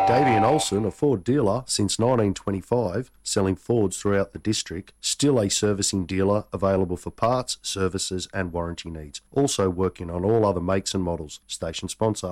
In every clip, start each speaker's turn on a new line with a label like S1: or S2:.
S1: Davian Olsen, a Ford dealer since 1925, selling Fords throughout the district, still a servicing dealer available for parts, services and warranty needs. Also working on all other makes and models. Station sponsor.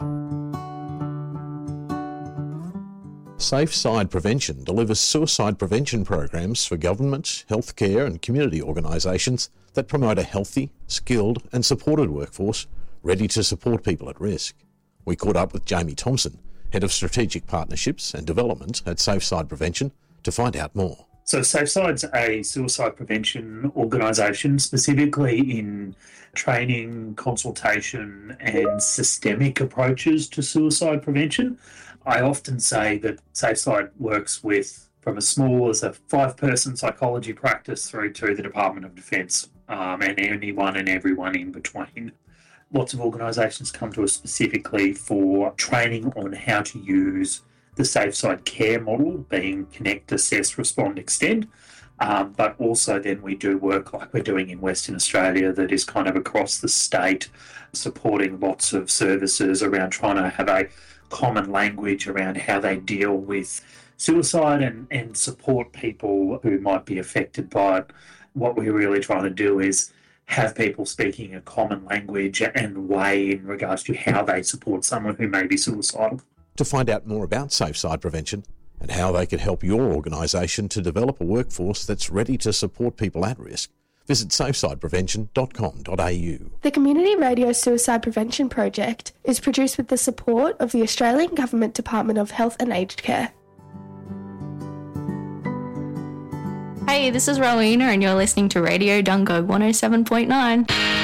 S2: Safe Side Prevention delivers suicide prevention programs for government, healthcare and community organisations that promote a healthy, skilled and supported workforce ready to support people at risk. We caught up with Jamie Thompson, Head of Strategic Partnerships and Development at Safe Side Prevention, to find out more.
S3: So SafeSide's a suicide prevention organisation, specifically in training, consultation and systemic approaches to suicide prevention. I often say that SafeSide works with from as small as a 5-person psychology practice through to the Department of Defence and anyone and everyone in between. Lots of organisations come to us specifically for training on how to use the SafeSide care model, being connect, assess, respond, extend. But also then we do work like we're doing in Western Australia that is kind of across the state, supporting lots of services around trying to have a common language around how they deal with suicide and support people who might be affected by it. What we're really trying to do is have people speaking a common language and way in regards to how they support someone who may be suicidal.
S2: To find out more about Safe Side Prevention and how they could help your organisation to develop a workforce that's ready to support people at risk, visit safesideprevention.com.au.
S4: The Community Radio Suicide Prevention Project is produced with the support of the Australian Government Department of Health and Aged Care.
S5: Hey, this is Rowena and you're listening to Radio Dungog 107.9.